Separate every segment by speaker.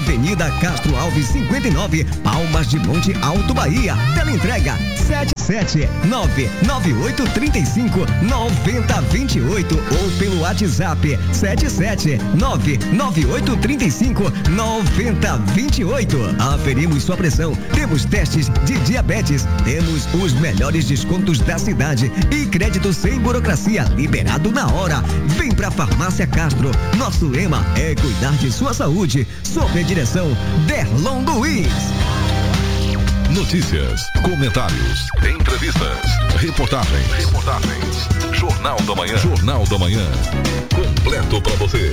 Speaker 1: Avenida Castro Alves 59, Palmas de Monte Alto, Bahia. Teleentrega 77998359028 ou pelo WhatsApp 77998359028. Aferimos sua pressão, temos testes de diabetes, temos os melhores descontos da cidade e crédito sem burocracia, liberado na hora. Vem pra Farmácia Castro. Nosso lema é cuidar de sua saúde, sob a direção Derlon Luiz.
Speaker 2: Notícias, comentários, entrevistas, reportagens. Jornal da Manhã. Completo para você.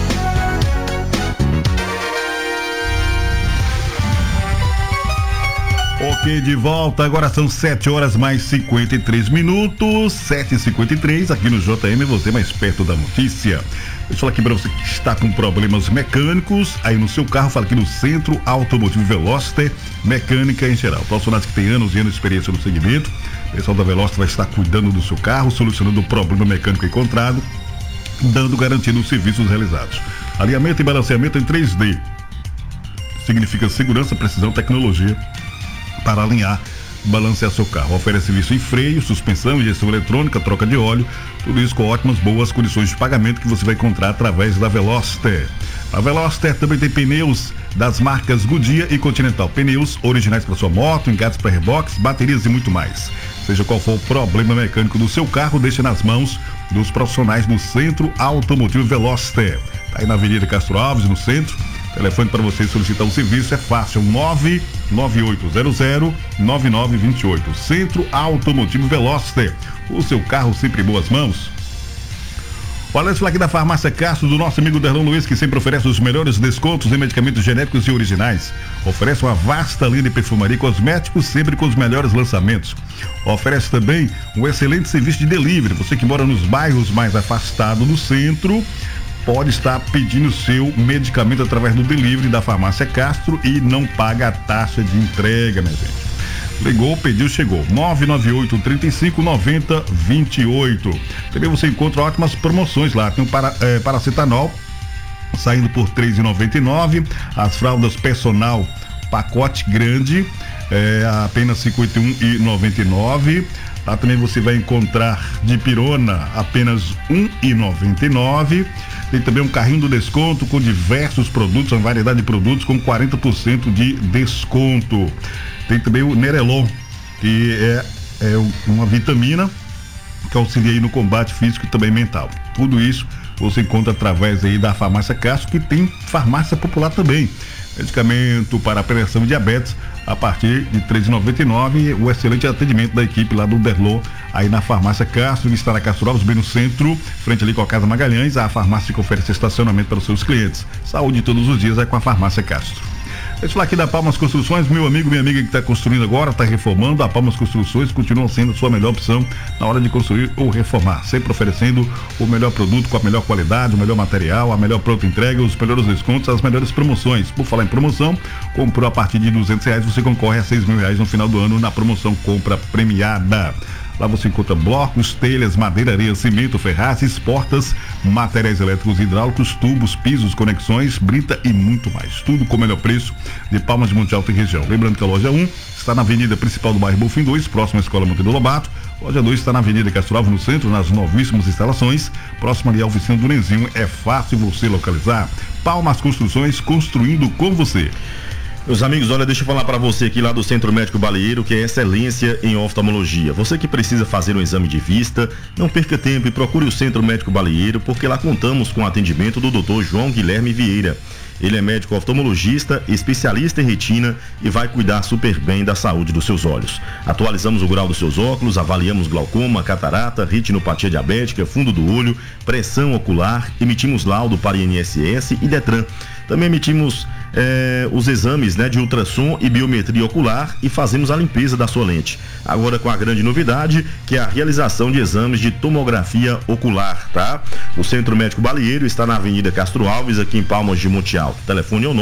Speaker 3: Ok, de volta, agora são 7 horas mais 53 minutos, 7h53, aqui no JM, você mais perto da notícia. Deixa eu falar aqui para você que está com problemas mecânicos aí no seu carro, fala aqui no Centro Automotivo Veloster, mecânica em geral. Profissionais que têm anos e anos de experiência no segmento, o pessoal da Veloster vai estar cuidando do seu carro, solucionando o problema mecânico encontrado, dando garantia nos serviços realizados. Alinhamento e balanceamento em 3D. Significa segurança, precisão, tecnologia para alinhar, balancear seu carro. Oferece serviço em freio, suspensão, injeção eletrônica, troca de óleo, tudo isso com ótimas, boas condições de pagamento que você vai encontrar através da Veloster. A Veloster também tem pneus das marcas Goodyear e Continental, pneus originais para sua moto, engates para reboques, baterias e muito mais. Seja qual for o problema mecânico do seu carro, deixe nas mãos dos profissionais do Centro Automotivo Veloster. Tá aí na Avenida Castro Alves, no centro. Telefone para você solicitar o serviço é fácil, 99800-9928. Centro Automotivo Veloster. O seu carro sempre em boas mãos. Olha, deixa eu falar aqui da Farmácia Castro, do nosso amigo Derlon Luiz, que sempre oferece os melhores descontos em medicamentos genéricos e originais. Oferece uma vasta linha de perfumaria e cosméticos, sempre com os melhores lançamentos. Oferece também um excelente serviço de delivery. Você que mora nos bairros mais afastados do centro, pode estar pedindo seu medicamento através do delivery da Farmácia Castro e não paga a taxa de entrega, minha gente. Ligou, pediu, chegou. 998-35-90-28. Também você encontra ótimas promoções lá. Tem o paracetanol saindo por R$ 3,99. As fraldas personal pacote grande apenas R$ 51,99. Lá também você vai encontrar dipirona apenas R$ 1,99. Tem também um carrinho do desconto com diversos produtos, uma variedade de produtos com 40% de desconto. Tem também o Nerelon, que é uma vitamina que auxilia aí no combate físico e também mental. Tudo isso você encontra através aí da Farmácia Castro, que tem farmácia popular também. Medicamento para prevenção de diabetes a partir de R$ 3,99. O excelente atendimento da equipe lá do Derlon, aí na Farmácia Castro, que está na Castro Alves, bem no centro, frente ali com a Casa Magalhães, a farmácia que oferece estacionamento para os seus clientes. Saúde todos os dias é com a Farmácia Castro. Deixa eu falar aqui da Palmas Construções, meu amigo, minha amiga que está construindo agora, está reformando. A Palmas Construções continua sendo a sua melhor opção na hora de construir ou reformar, sempre oferecendo o melhor produto com a melhor qualidade, o melhor material, a melhor pronta entrega, os melhores descontos, as melhores promoções. Por falar em promoção, comprou a partir de R$200, você concorre a R$6.000 no final do ano na promoção Compra Premiada. Lá você encontra blocos, telhas, madeira, areia, cimento, ferragens, portas, materiais elétricos e hidráulicos, tubos, pisos, conexões, brita e muito mais. Tudo com o melhor preço de Palmas de Monte Alto e região. Lembrando que a loja 1 está na avenida principal do bairro Bonfim 2, próximo à Escola Monteiro Lobato. Loja 2 está na Avenida Castro Alves, no centro, nas novíssimas instalações, próximo ali à oficina do Nenzinho. É fácil você localizar. Palmas Construções, construindo com você.
Speaker 4: Meus amigos, olha, deixa eu falar para você aqui lá do Centro Médico Baleiro, que é excelência em oftalmologia. Você que precisa fazer um exame de vista, não perca tempo e procure o Centro Médico Baleiro, porque lá contamos com o atendimento do Dr. João Guilherme Vieira. Ele é médico oftalmologista, especialista em retina e vai cuidar super bem da saúde dos seus olhos. Atualizamos o grau dos seus óculos, avaliamos glaucoma, catarata, retinopatia diabética, fundo do olho, pressão ocular, emitimos laudo para INSS e Detran. Também emitimos os exames, né, de ultrassom e biometria ocular e fazemos a limpeza da sua lente. Agora com a grande novidade, que é a realização de exames de tomografia ocular, tá? O Centro Médico Baleiro está na Avenida Castro Alves, aqui em Palmas de Monte Alto. O telefone é o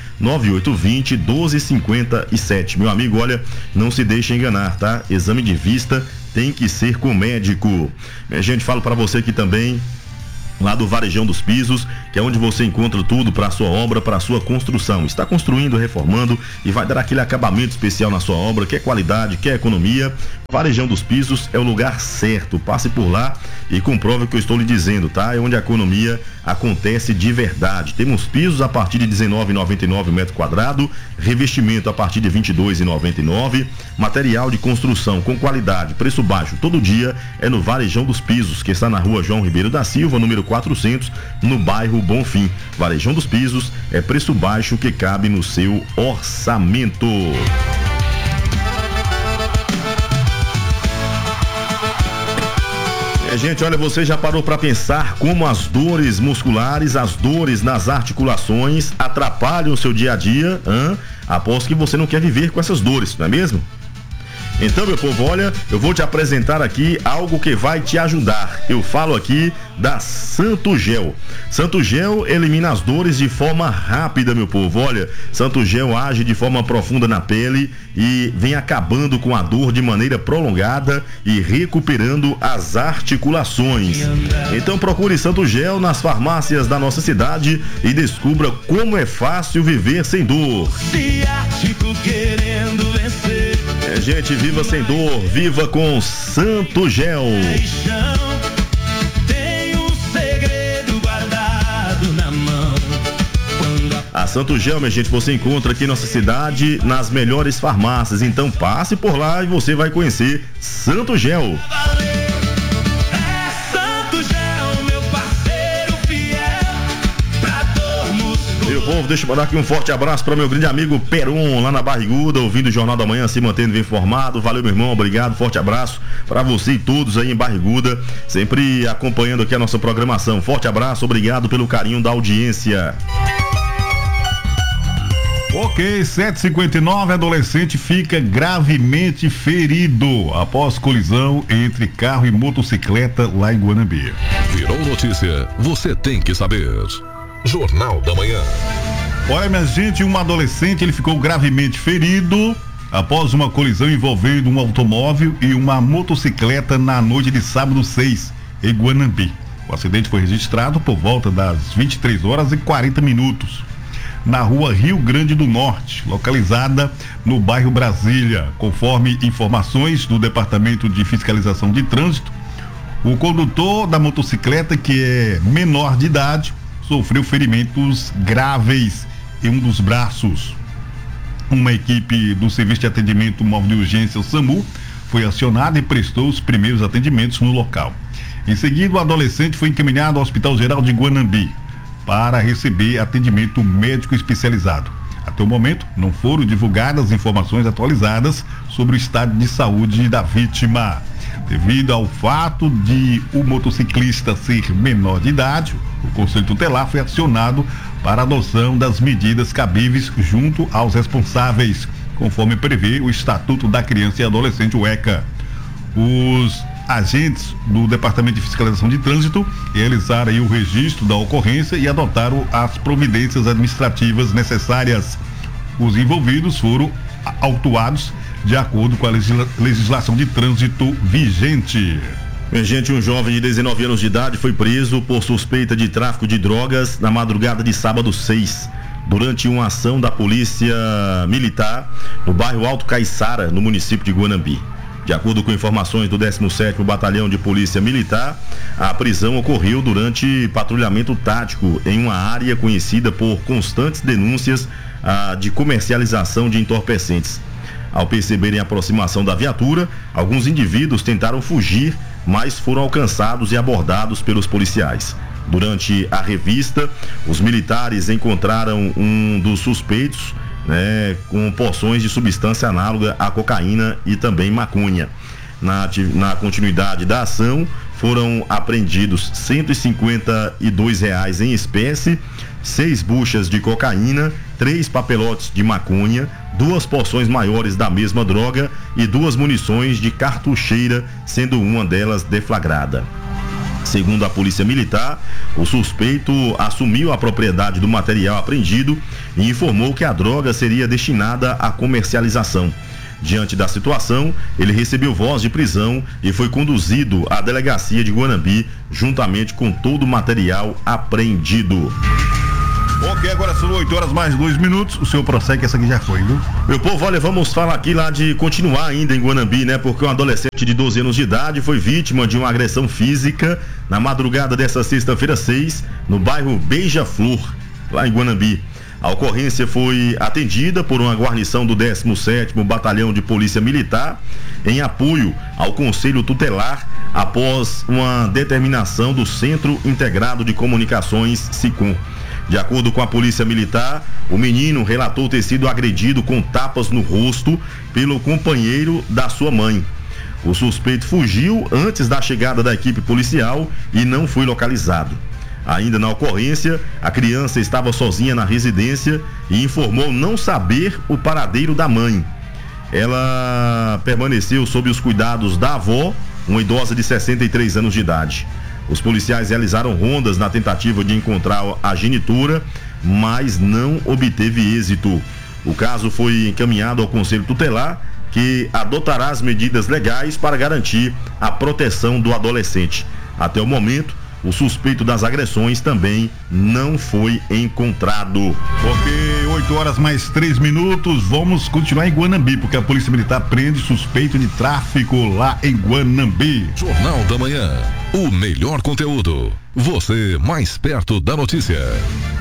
Speaker 4: 99820-1257. Meu amigo, olha, não se deixe enganar, tá? Exame de vista tem que ser com médico. Minha gente, falo para você aqui também lá do Varejão dos Pisos, que é onde você encontra tudo para a sua obra, para a sua construção. Está construindo, reformando e vai dar aquele acabamento especial na sua obra, quer qualidade, quer economia. Varejão dos Pisos é o lugar certo. Passe por lá e comprove o que eu estou lhe dizendo, tá? É onde a economia acontece de verdade. Temos pisos a partir de R$19,99 metro quadrado, revestimento a partir de R$22,99, material de construção com qualidade, preço baixo, todo dia é no Varejão dos Pisos, que está na rua João Ribeiro da Silva, número 400, no bairro Bonfim. Varejão dos Pisos é preço baixo que cabe no seu orçamento. Gente, olha, você já parou para pensar como as dores musculares, as dores nas articulações atrapalham o seu dia a dia? Aposto que você não quer viver com essas dores, não é mesmo? Então, meu povo, olha, eu vou te apresentar aqui algo que vai te ajudar. Eu falo aqui da Santo Gel. Santo Gel elimina as dores de forma rápida, meu povo. Olha, Santo Gel age de forma profunda na pele e vem acabando com a dor de maneira prolongada e recuperando as articulações. Então procure Santo Gel nas farmácias da nossa cidade e descubra como é fácil viver sem dor. Ciático querendo vencer. Gente, viva sem dor, viva com Santo Gel. Tem um segredo guardado na mão. A Santo Gel, minha gente, você encontra aqui em nossa cidade nas melhores farmácias. Então passe por lá e você vai conhecer Santo Gel. Povo, deixa eu mandar aqui um forte abraço para meu grande amigo Peron, lá na Barriguda, ouvindo o Jornal da Manhã, se mantendo bem informado. Valeu, meu irmão, obrigado, forte abraço para você e todos aí em Barriguda, sempre acompanhando aqui a nossa programação. Forte abraço, obrigado pelo carinho da audiência.
Speaker 3: Ok, 7h59, adolescente fica gravemente ferido após colisão entre carro e motocicleta lá em Guanambi.
Speaker 2: Virou notícia, você tem que saber. Jornal da Manhã.
Speaker 3: Olha, minha gente, um adolescente ele ficou gravemente ferido após uma colisão envolvendo um automóvel e uma motocicleta na noite de sábado 6, em Guanambi. O acidente foi registrado por volta das 23h40 na rua Rio Grande do Norte, localizada no bairro Brasília. Conforme informações do Departamento de Fiscalização de Trânsito, o condutor da motocicleta, que é menor de idade, sofreu ferimentos graves em um dos braços. Uma equipe do Serviço de Atendimento Móvel de Urgência, o SAMU, foi acionada e prestou os primeiros atendimentos no local. Em seguida, o adolescente foi encaminhado ao Hospital Geral de Guanambi para receber atendimento médico especializado. Até o momento, não foram divulgadas informações atualizadas sobre o estado de saúde da vítima. Devido ao fato de o motociclista ser menor de idade, o Conselho Tutelar foi acionado para a adoção das medidas cabíveis junto aos responsáveis, conforme prevê o Estatuto da Criança e Adolescente, o ECA. Os agentes do Departamento de Fiscalização de Trânsito realizaram aí o registro da ocorrência e adotaram as providências administrativas necessárias. Os envolvidos foram autuados de acordo com a legislação de trânsito vigente.
Speaker 4: Gente, um jovem de 19 anos de idade foi preso por suspeita de tráfico de drogas na madrugada de sábado 6, durante uma ação da Polícia Militar no bairro Alto Caiçara, no município de Guanambi. De acordo com informações do 17º Batalhão de Polícia Militar, a prisão ocorreu durante patrulhamento tático em uma área conhecida por constantes denúncias de comercialização de entorpecentes. Ao perceberem a aproximação da viatura, alguns indivíduos tentaram fugir, mas foram alcançados e abordados pelos policiais. Durante a revista, os militares encontraram um dos suspeitos, com porções de substância análoga à cocaína e também maconha. Na continuidade da ação, foram apreendidos R$152 em espécie, 6 buchas de cocaína, 3 papelotes de maconha, 2 porções maiores da mesma droga e 2 munições de cartucheira, sendo uma delas deflagrada. Segundo a Polícia Militar, o suspeito assumiu a propriedade do material apreendido e informou que a droga seria destinada à comercialização. Diante da situação, ele recebeu voz de prisão e foi conduzido à delegacia de Guanambi, juntamente com todo o material apreendido.
Speaker 3: Ok, agora são 8h mais 2 minutos. O senhor prossegue, essa aqui já foi, viu?
Speaker 4: Meu povo, olha, vamos falar aqui lá de continuar ainda em Guanambi, né? Porque um adolescente de 12 anos de idade foi vítima de uma agressão física na madrugada desta sexta-feira 6, no bairro Beija-Flor, lá em Guanambi. A ocorrência foi atendida por uma guarnição do 17º Batalhão de Polícia Militar, em apoio ao Conselho Tutelar, após uma determinação do Centro Integrado de Comunicações, SICOM. De acordo com a Polícia Militar, o menino relatou ter sido agredido com tapas no rosto pelo companheiro da sua mãe. O suspeito fugiu antes da chegada da equipe policial e não foi localizado. Ainda na ocorrência, a criança estava sozinha na residência e informou não saber o paradeiro da mãe. Ela permaneceu sob os cuidados da avó, uma idosa de 63 anos de idade. Os policiais realizaram rondas na tentativa de encontrar a genitora, mas não obteve êxito. O caso foi encaminhado ao Conselho Tutelar, que adotará as medidas legais para garantir a proteção do adolescente. Até o momento, o suspeito das agressões também não foi encontrado.
Speaker 3: Ok, 8h mais 3 minutos. Vamos continuar em Guanambi, porque a Polícia Militar prende suspeito de tráfico lá em Guanambi.
Speaker 2: Jornal da Manhã. O melhor conteúdo. Você mais perto da notícia.